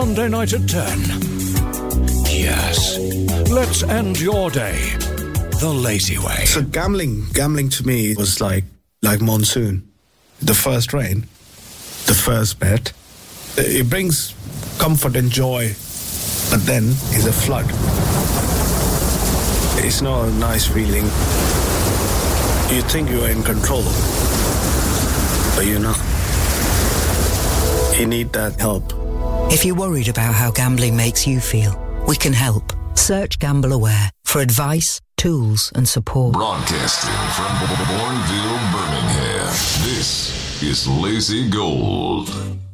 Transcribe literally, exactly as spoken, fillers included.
Monday night at ten. Yes. Let's end your day the lazy way. So gambling, gambling to me was like, like monsoon. The first rain, the first bet. It brings comfort and joy, but then is a flood. It's not a nice feeling. You think you are in control, but you're not. You need that help. If you're worried about how gambling makes you feel, we can help. Search Gamble Aware for advice, tools and support. Broadcasting from Bourneville, Birmingham. This is Lazy Gold.